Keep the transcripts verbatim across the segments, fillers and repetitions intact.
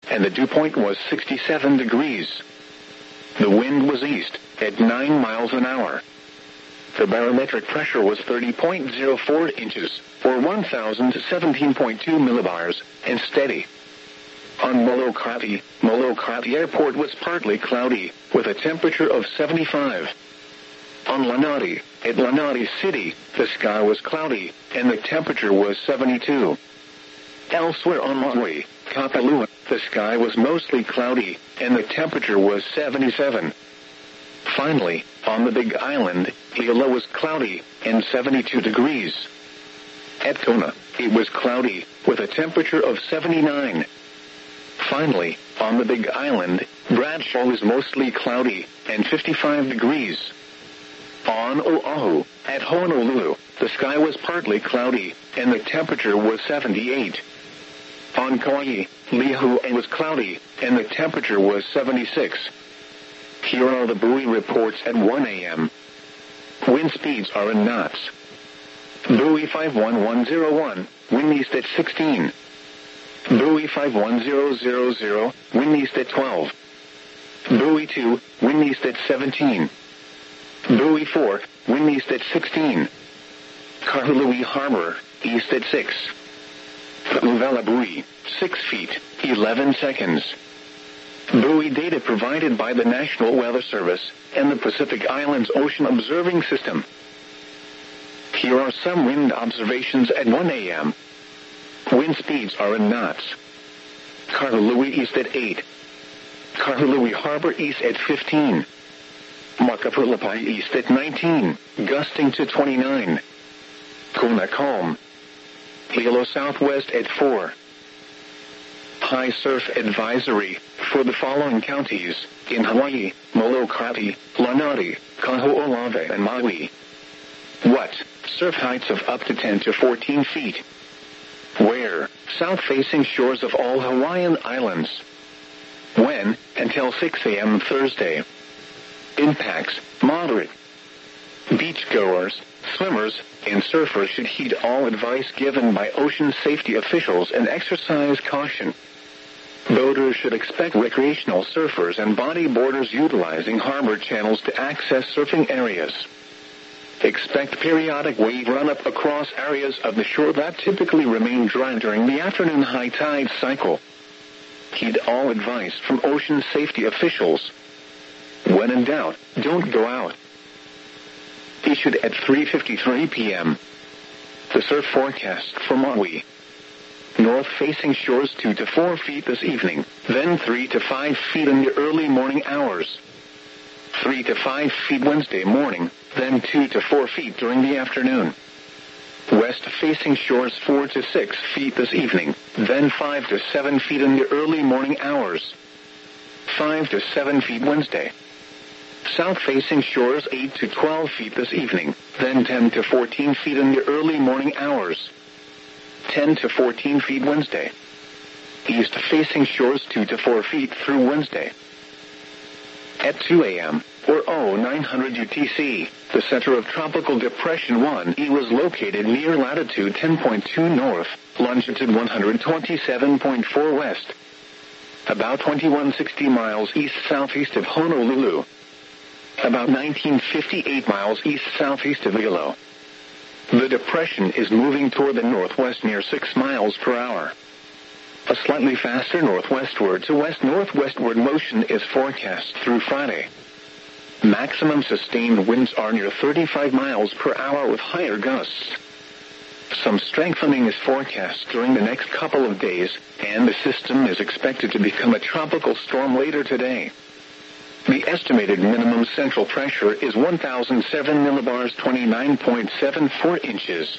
and the dew point was sixty-seven degrees. The wind was east, at nine miles an hour. The barometric pressure was thirty point zero four inches, or one thousand seventeen point two millibars, and steady. On Molokati, Molokati Airport was partly cloudy, with a temperature of seventy-five. On Lanati, at Lanati City, the sky was cloudy, and the temperature was seventy-two. Elsewhere on Maui, Kapalua, the sky was mostly cloudy, and the temperature was seventy-seven. Finally, on the Big Island, Hilo was cloudy, and seventy-two degrees. At Kona, it was cloudy, with a temperature of seventy-nine. Finally, on the Big Island, Bradshaw was mostly cloudy, and fifty-five degrees. On Oahu, at Honolulu, the sky was partly cloudy, and the temperature was seventy-eight. On Kauai, Lihue was cloudy, and the temperature was seventy-six. Here are the buoy reports at one a m Wind speeds are in knots. Buoy five one one zero one, wind east at sixteen. Buoy five one zero zero zero, wind east at twelve. Buoy two, wind east at seventeen. Buoy four, wind east at sixteen. Kahului Harbor, east at six. Pu'uvela buoy, six feet, eleven seconds. Buoy data provided by the National Weather Service and the Pacific Islands Ocean Observing System. Here are some wind observations at one a m Wind speeds are in knots. Kahului east at eight. Kahului Harbor east at fifteen. Makapulapai east at nineteen, gusting to twenty-nine. Kona calm. Hilo southwest at four. High surf advisory for the following counties in Hawaii: Molokati, Lanati, Kaho'olawe, and Maui. What? Surf heights of up to ten to fourteen feet. Where? South-facing shores of all Hawaiian islands. When? Until six a m Thursday. Impacts: moderate. Beachgoers, swimmers, and surfers should heed all advice given by ocean safety officials and exercise caution. Boaters should expect recreational surfers and bodyboarders utilizing harbor channels to access surfing areas. Expect periodic wave run-up across areas of the shore that typically remain dry during the afternoon high tide cycle. Heed all advice from ocean safety officials. When in doubt, don't go out. Issued at three fifty-three p m The surf forecast for Maui. North-facing shores two to four feet this evening, then three to five feet in the early morning hours. three to five feet Wednesday morning, then two to four feet during the afternoon. West-facing shores four to six feet this evening, then five to seven feet in the early morning hours. five to seven feet Wednesday. South-facing shores eight to twelve feet this evening, then ten to fourteen feet in the early morning hours. ten to fourteen feet Wednesday. East-facing shores two to four feet through Wednesday. At two a m, or oh nine hundred U T C, the center of Tropical Depression one E was located near latitude ten point two north, longitude one hundred twenty-seven point four west. About twenty-one sixty miles east-southeast of Honolulu. About nineteen fifty-eight miles east-southeast of Hilo. The depression is moving toward the northwest near six miles per hour. A slightly faster northwestward to west-northwestward motion is forecast through Friday. Maximum sustained winds are near thirty-five miles per hour with higher gusts. Some strengthening is forecast during the next couple of days, and the system is expected to become a tropical storm later today. The estimated minimum central pressure is one thousand seven millibars, twenty-nine point seven four inches.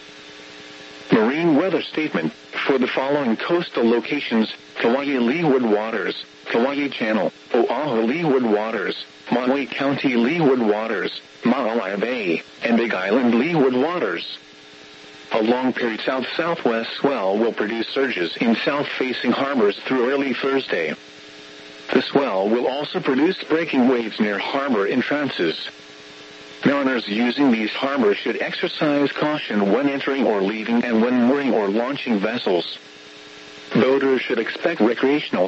Marine weather statement for the following coastal locations: Kauai Leeward Waters, Kauai Channel, Oahu Leeward Waters, Maui County Leeward Waters, Maalaea Bay, and Big Island Leeward Waters. A long-period south-southwest swell will produce surges in south-facing harbors through early Thursday. The swell will also produce breaking waves near harbor entrances. Mariners using these harbors should exercise caution when entering or leaving and when mooring or launching vessels. Boaters should expect recreational